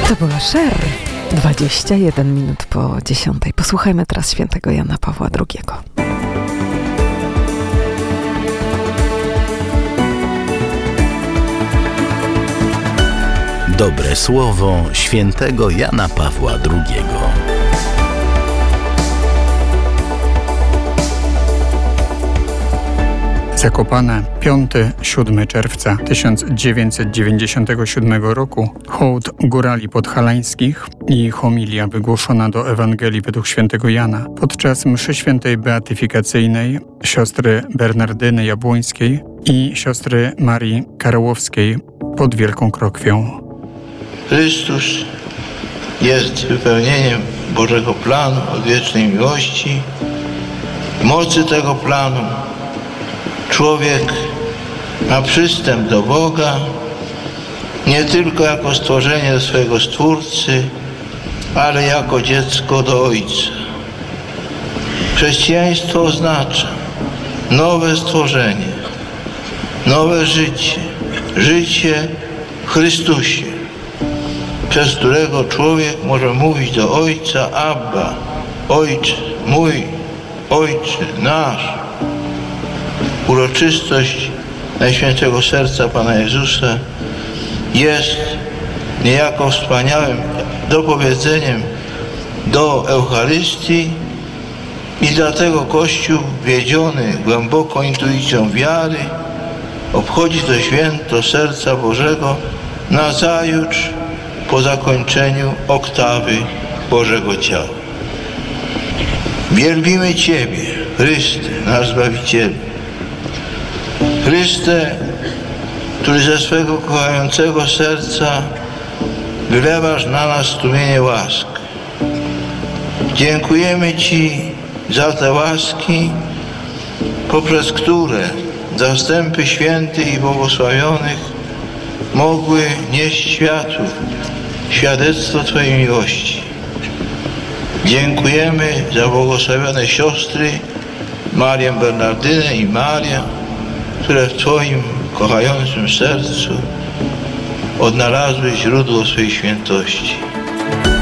To była Cher. 21 minut po 10. Posłuchajmy teraz świętego Jana Pawła II. Dobre słowo świętego Jana Pawła II. Zakopane 5-7 czerwca 1997 roku hołd górali podhalańskich i homilia wygłoszona do Ewangelii według świętego Jana podczas mszy świętej beatyfikacyjnej siostry Bernardyny Jabłońskiej i siostry Marii Karłowskiej pod Wielką Krokwią. Chrystus jest wypełnieniem Bożego planu odwiecznej miłości. W mocy tego planu człowiek ma przystęp do Boga nie tylko jako stworzenie do swojego Stwórcy, ale jako dziecko do Ojca. Chrześcijaństwo oznacza nowe stworzenie, nowe życie, życie w Chrystusie, przez którego człowiek może mówić do Ojca: Abba, Ojcze mój, Ojcze nasz. Uroczystość Najświętszego Serca Pana Jezusa jest niejako wspaniałym dopowiedzeniem do Eucharystii i dlatego Kościół, wiedziony głęboko intuicją wiary, obchodzi to święto Serca Bożego nazajutrz po zakończeniu oktawy Bożego Ciała. Wielbimy Ciebie, Chryste, nasz Zbawicielu. Chryste, który ze swego kochającego serca wylewasz na nas strumienie łask. Dziękujemy Ci za te łaski, poprzez które zastępy świętych i błogosławionych mogły nieść światu świadectwo Twojej miłości. Dziękujemy za błogosławione siostry Marię Bernardynę i Marię, które w Twoim kochającym sercu odnalazły źródło swej świętości.